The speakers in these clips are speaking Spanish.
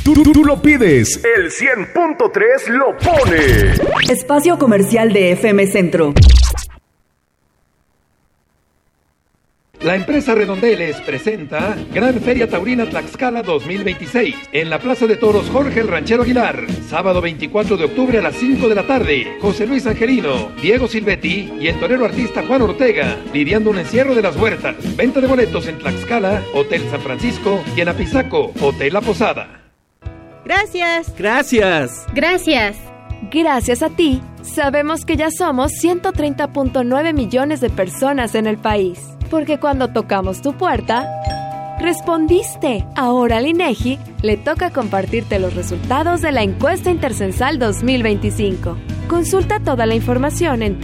Tú lo pides, el 100.3 lo pone. Espacio comercial de FM Centro. La empresa Redondeles presenta Gran Feria Taurina Tlaxcala 2026 en la Plaza de Toros Jorge el Ranchero Aguilar, sábado 24 de octubre a las 5 de la tarde. José Luis Angelino, Diego Silvetti y el torero artista Juan Ortega lidiando un encierro de las huertas. Venta de boletos en Tlaxcala, Hotel San Francisco, y en Apizaco, Hotel La Posada. Gracias. Gracias. Gracias. Gracias a ti, sabemos que ya somos 130.9 millones de personas en el país. Porque cuando tocamos tu puerta, respondiste. Ahora al INEGI le toca compartirte los resultados de la encuesta Intercensal 2025. Consulta toda la información en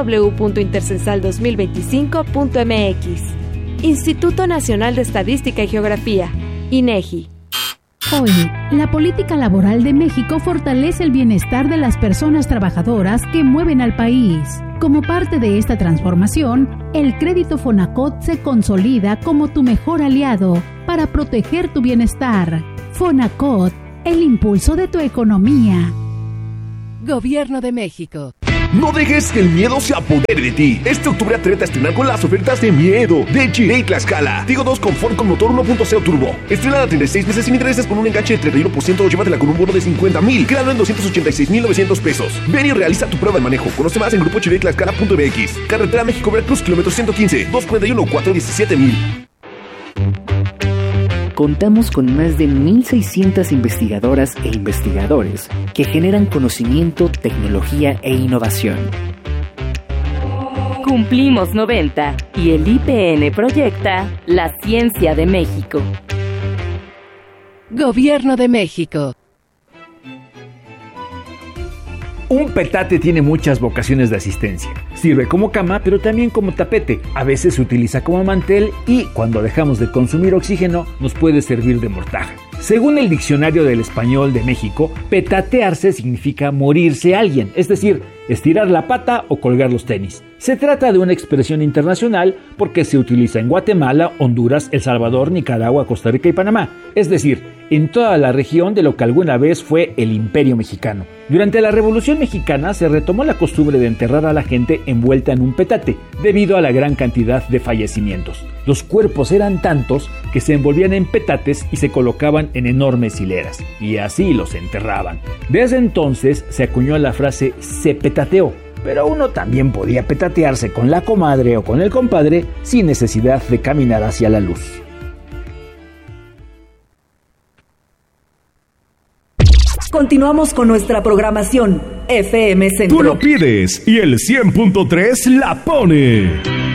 www.intercensal2025.mx. Instituto Nacional de Estadística y Geografía, INEGI. Hoy, la política laboral de México fortalece el bienestar de las personas trabajadoras que mueven al país. Como parte de esta transformación, el crédito Fonacot se consolida como tu mejor aliado para proteger tu bienestar. Fonacot, el impulso de tu economía. Gobierno de México. No dejes que el miedo se apodere de ti. Este octubre atrévete a estrenar con las ofertas de miedo de Chile y Tlaxcala. Tigo 2 Confort con motor 1.0 turbo. Estrena a 36 meses sin intereses con un enganche de 31% o llévatela con un bono de 50,000. Créalo en 286,900 pesos. Ven y realiza tu prueba de manejo. Conoce más en grupochileytlaxcala.mx. Carretera México-Veracruz, kilómetro 115, 241-417,000. Contamos con más de 1,600 investigadoras e investigadores que generan conocimiento, tecnología e innovación. Cumplimos 90 y el IPN proyecta la ciencia de México. Gobierno de México. Un petate tiene muchas vocaciones de asistencia. Sirve como cama, pero también como tapete. A veces se utiliza como mantel y, cuando dejamos de consumir oxígeno, nos puede servir de mortaja. Según el Diccionario del Español de México, petatearse significa morirse a alguien, es decir, estirar la pata o colgar los tenis. Se trata de una expresión internacional porque se utiliza en Guatemala, Honduras, El Salvador, Nicaragua, Costa Rica y Panamá, es decir, en toda la región de lo que alguna vez fue el Imperio Mexicano. Durante la Revolución Mexicana se retomó la costumbre de enterrar a la gente envuelta en un petate, debido a la gran cantidad de fallecimientos. Los cuerpos eran tantos que se envolvían en petates y se colocaban en enormes hileras, y así los enterraban. Desde entonces se acuñó la frase "se petateó", pero uno también podía petatearse con la comadre o con el compadre sin necesidad de caminar hacia la luz. Continuamos con nuestra programación FM Centro. Tú lo pides y el 100.3 la pone.